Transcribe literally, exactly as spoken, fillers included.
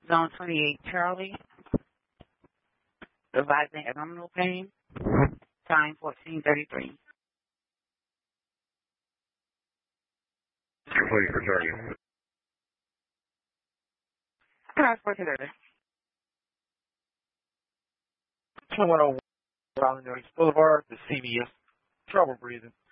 Zone twenty-eight, Charlie. Revising abdominal pain. Time fourteen thirty-three. Waiting for target. Transport to there. two one oh one Island Boulevard, the C B S. Trouble breathing.